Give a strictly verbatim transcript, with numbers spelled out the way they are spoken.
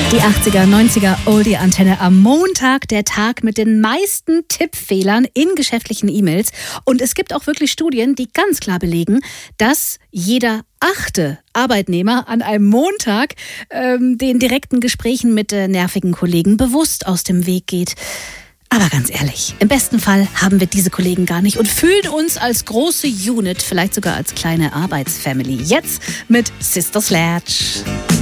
Die achtziger, neunziger Oldie-Antenne am Montag, der Tag mit den meisten Tippfehlern in geschäftlichen E-Mails. Und es gibt auch wirklich Studien, die ganz klar belegen, dass jeder achte Arbeitnehmer an einem Montag ähm, den direkten Gesprächen mit äh, nervigen Kollegen bewusst aus dem Weg geht. Aber ganz ehrlich, im besten Fall haben wir diese Kollegen gar nicht und fühlen uns als große Unit, vielleicht sogar als kleine Arbeitsfamily. Jetzt mit Sister Sledge.